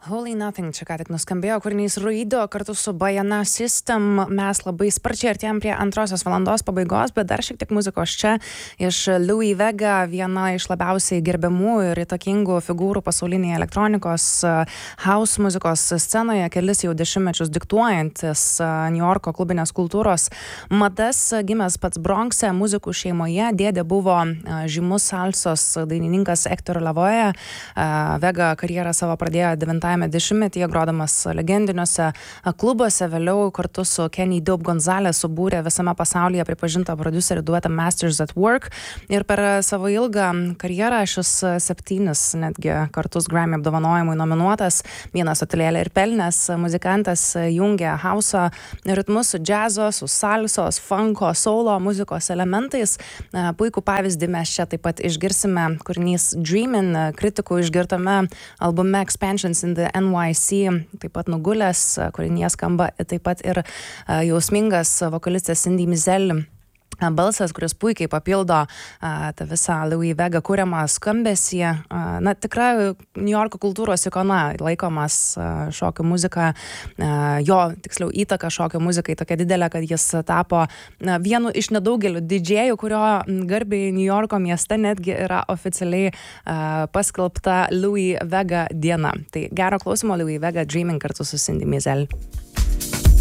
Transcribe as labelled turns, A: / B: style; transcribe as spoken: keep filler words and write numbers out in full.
A: Holy Nothing, čia ką tik nuskambėjo kūrinys Ruido kartu su Bajana System. Mes labai sparčiai artėjom prie antrosios valandos pabaigos, bet dar šiek tiek muzikos čia iš Louie Vega, viena iš labiausiai gerbiamų ir įtakingų figūrų pasaulinėje elektronikos house muzikos scenoje, kelis jau dešimtmečius diktuojantis New Yorko klubinės kultūros madas, gimęs pats Bronxe, muzikų šeimoje, dėdė buvo žymus salsos dainininkas Hector Lavoe. Vega karjerą savo pradėjo devintajame dešimtmetyje, grodamas legendiniuose klubuose, vėliau kartu su Kenny Dope Gonzalez subūrė visame pasaulyje pripažintą prodiuserių duetą Masters at Work ir per savo ilgą karjerą šis septynis netgi kartus Grammy apdovanojimui nominuotas, vieną statulėlę ir pelnęs muzikantas jungia house'o ritmus su džiazo, su salsos, funko, soulo muzikos elementais. Puikų pavyzdį mes čia taip pat išgirsime kūrinys Dreamin', kritikų išgirtame albume Expansions in the N Y C, taip pat nugulęs, kūrinyje skamba taip pat ir jausmingas vokalistės Cindy Mizelle balsas, kuris puikiai papildo uh, tą visą Louie Vega kuriamą skambesį. Uh, na, tikra New Yorko kultūros ikona, laikomas uh, šokio muzika, uh, jo, tiksliau, įtaka šokio muzikai tokia didelė, kad jis tapo uh, vienu iš nedaugelių didžėjų, kurio garbiai New Yorko mieste netgi yra oficialiai uh, paskelbta Louie Vega diena. Tai gero klausimo, Louie Vega, Dreaming kartu su Cindy Mizelle.